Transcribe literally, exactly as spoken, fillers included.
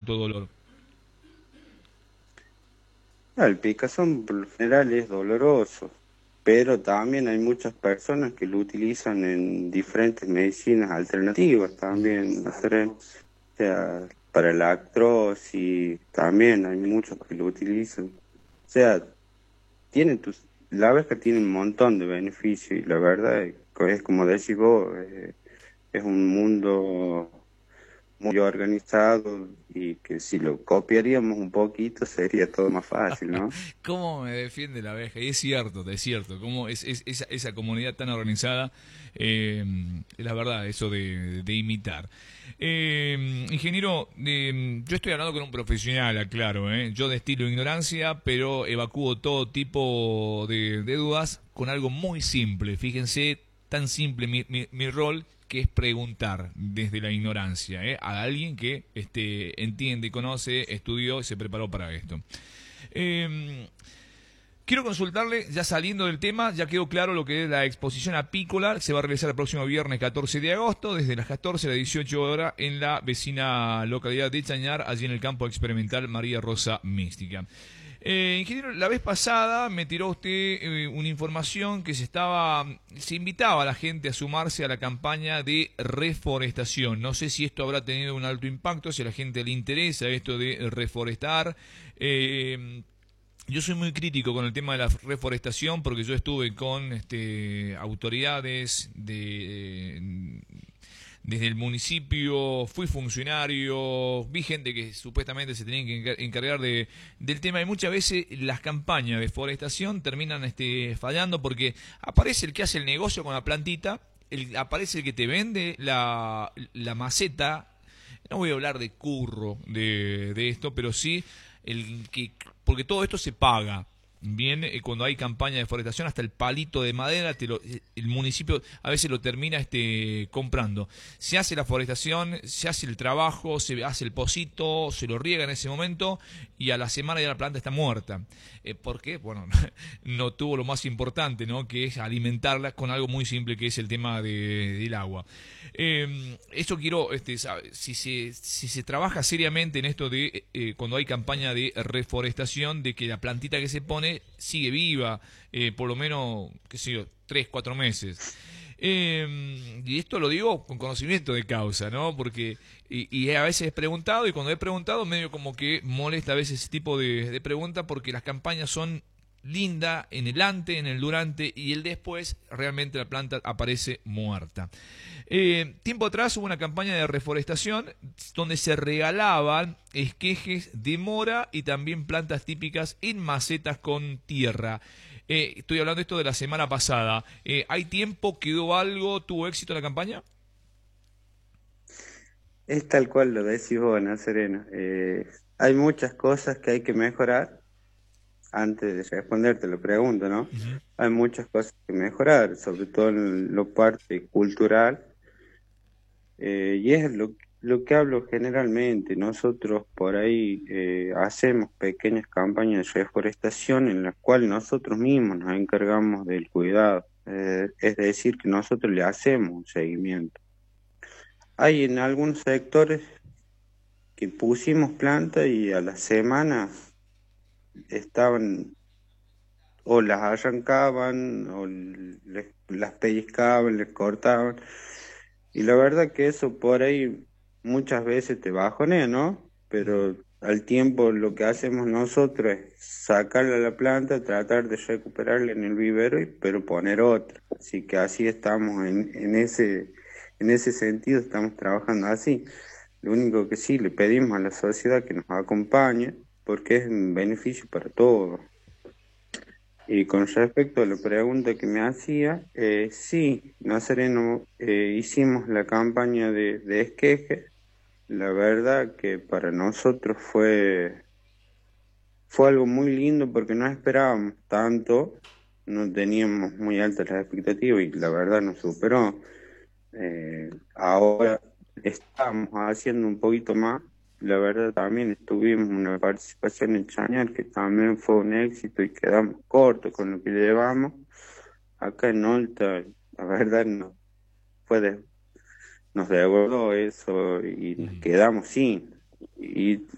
tanto dolor. El picazón por lo general es doloroso, pero también hay muchas personas que lo utilizan en diferentes medicinas alternativas también, ¿no sé? O sea, para la artrosis también hay muchos que lo utilizan. O sea, tiene tus, la abeja tiene un montón de beneficios y la verdad es, es como decís vos, eh, es un mundo muy organizado y que si lo copiaríamos un poquito sería todo más fácil, ¿no? ¿Cómo me defiende la abeja? Y es cierto, es cierto, cómo es, es esa, esa comunidad tan organizada, eh, es la verdad, eso de, de imitar. Eh, ingeniero, eh, yo estoy hablando con un profesional, aclaro, ¿eh? Yo destilo ignorancia, pero evacúo todo tipo de, de dudas con algo muy simple. Fíjense, tan simple mi, mi, mi rol que es preguntar desde la ignorancia, ¿eh? A alguien que este, entiende, conoce, estudió y se preparó para esto. Eh, Quiero consultarle, ya saliendo del tema, ya quedó claro lo que es la exposición apícola, se va a realizar el próximo viernes catorce de agosto, desde las catorce a las dieciocho horas, en la vecina localidad de Chañar, allí en el campo experimental María Rosa Mística. Eh, ingeniero, la vez pasada me tiró usted eh, una información que se estaba, se invitaba a la gente a sumarse a la campaña de reforestación. No sé si esto habrá tenido un alto impacto, si a la gente le interesa esto de reforestar. Eh, yo soy muy crítico con el tema de la reforestación porque yo estuve con este, autoridades de, desde el municipio, fui funcionario, vi gente que supuestamente se tenía que encargar de, del tema y muchas veces las campañas de forestación terminan este, fallando porque aparece el que hace el negocio con la plantita, el, aparece el que te vende la, la maceta. No voy a hablar de curro de, de esto, pero sí el que porque todo esto se paga. Bien, eh, cuando hay campaña de deforestación, hasta el palito de madera, te lo, eh, el municipio a veces lo termina este, comprando. Se hace la forestación, se hace el trabajo, se hace el pocito, se lo riega en ese momento y a la semana ya la planta está muerta. Eh, ¿Por qué? Bueno, no tuvo lo más importante, ¿no? Que es alimentarla con algo muy simple que es el tema de, del agua. Eh, eso quiero, este, sabe, si, se, si se trabaja seriamente en esto de eh, cuando hay campaña de reforestación, de que la plantita que se pone sigue viva, eh, por lo menos, qué sé yo, tres, cuatro meses. Eh, y esto lo digo con conocimiento de causa, ¿no? Porque, y, y a veces he preguntado, y cuando he preguntado, medio como que molesta a veces ese tipo de, de pregunta, porque las campañas son linda en el ante, en el durante y el después, realmente la planta aparece muerta. Eh, tiempo atrás hubo una campaña de reforestación donde se regalaban esquejes de mora y también plantas típicas en macetas con tierra. Eh, estoy hablando de esto de la semana pasada. Eh, ¿Hay tiempo? ¿Quedó algo? ¿Tuvo éxito la campaña? Es tal cual lo decís vos, Ana Serena. Eh, hay muchas cosas que hay que mejorar antes de responderte la pregunta, ¿no? Uh -huh. Hay muchas cosas que mejorar, sobre todo en lo parte cultural, eh, y es lo, lo que hablo generalmente. Nosotros por ahí eh, hacemos pequeñas campañas de reforestación en las cuales nosotros mismos nos encargamos del cuidado, eh, es decir, que nosotros le hacemos un seguimiento. Hay en algunos sectores que pusimos planta y a la semana estaban o las arrancaban o les, las pellizcaban, les cortaban. Y la verdad que eso por ahí muchas veces te bajonea, ¿no? Pero al tiempo lo que hacemos nosotros es sacarle a la planta, tratar de recuperarla en el vivero, y, pero poner otra. Así que así estamos en, en ese, en ese sentido, estamos trabajando así. Lo único que sí le pedimos a la sociedad que nos acompañe, porque es un beneficio para todos. Y con respecto a la pregunta que me hacía, eh, sí, Nazareno, eh, hicimos la campaña de, de esqueje. La verdad que para nosotros fue, fue algo muy lindo porque no esperábamos tanto, no teníamos muy altas las expectativas y la verdad nos superó. Eh, ahora estamos haciendo un poquito más. La verdad también tuvimos una participación en Chañar que también fue un éxito y quedamos cortos con lo que llevamos. Acá en Olta, la verdad no fue de, nos devolvió eso y Uh nos -huh. quedamos sin. Y